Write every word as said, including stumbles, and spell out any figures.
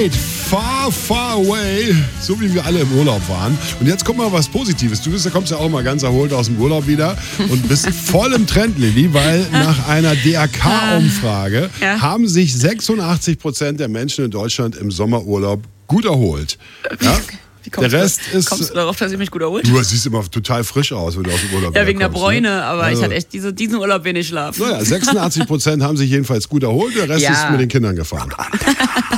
Alright, far, far away, so wie wir alle im Urlaub waren. Und jetzt kommt mal was Positives. Du bist, da kommst ja auch mal ganz erholt aus dem Urlaub wieder und bist voll im Trend, Lilly, weil nach einer D R K-Umfrage Ja. haben sich sechsundachtzig Prozent der Menschen in Deutschland im Sommerurlaub gut erholt. Ja? Wie kommst, Der Rest du, ist- kommst du darauf, dass ich mich gut erholt? Du siehst immer total frisch aus, wenn du aus dem Urlaub Ja, wegen der wiederkommst, Bräune, ne? aber Also- ich hatte echt diese, diesen Urlaub wenig Schlaf. Naja, sechsundachtzig Prozent haben sich jedenfalls gut erholt, der Rest Ja. ist mit den Kindern gefahren.